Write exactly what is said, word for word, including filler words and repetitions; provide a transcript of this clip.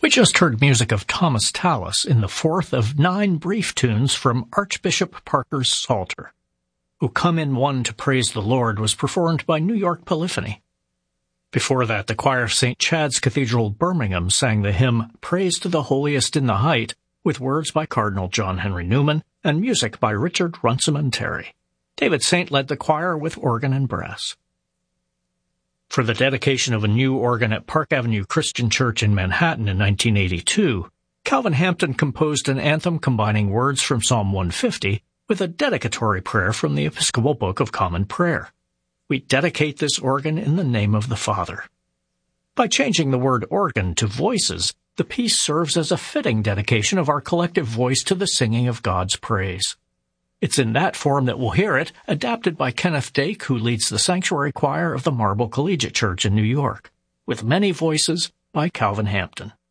We just heard music of Thomas Tallis in the fourth of nine brief tunes from Archbishop Parker's Psalter. "O Come in One to Praise the Lord" was performed by New York Polyphony. Before that, the choir of Saint Chad's Cathedral, Birmingham, sang the hymn "Praise to the Holiest in the Height," with words by Cardinal John Henry Newman and music by Richard Runciman Terry. David Saint led the choir with organ and brass. For the dedication of a new organ at Park Avenue Christian Church in Manhattan in nineteen eighty-two, Calvin Hampton composed an anthem combining words from Psalm one fifty with a dedicatory prayer from the Episcopal Book of Common Prayer. We dedicate this organ in the name of the Father. By changing the word organ to voices, the piece serves as a fitting dedication of our collective voice to the singing of God's praise. It's in that form that we'll hear it, adapted by Kenneth Dake, who leads the Sanctuary Choir of the Marble Collegiate Church in New York, with many voices by Calvin Hampton.